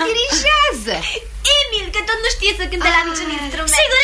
dirigează. Emil, că tot nu știe să cânte la niciun instrument. Sigur